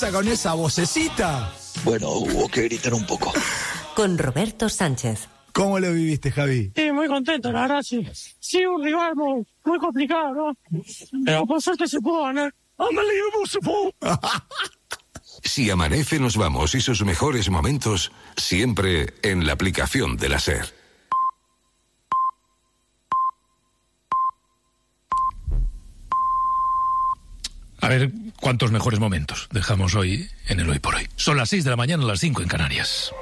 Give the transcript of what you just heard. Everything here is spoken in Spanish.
con esa vocecita? Bueno, hubo que gritar un poco. Con Roberto Sánchez. ¿Cómo lo viviste, Javi? Sí, muy contento, la verdad, sí. Sí, un rival muy complicado, ¿no? Pero por suerte se pudo ganar. Unbelievable support. Si amanece, nos vamos y sus mejores momentos siempre en la aplicación de la SER. A ver, ¿cuántos mejores momentos dejamos hoy en el Hoy por Hoy? Son las 6 de la mañana, las 5 en Canarias.